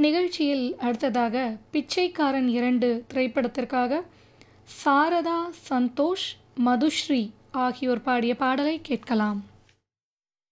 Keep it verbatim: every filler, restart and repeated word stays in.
நிகழ்ச்சியில் அடுத்ததாக பிச்சைக்காரன் இரண்டு திரைப்படத்திற்காக சாரதா சந்தோஷ் மதுஸ்ரீ ஆகியோர் பாடிய பாடலை கேட்கலாம்.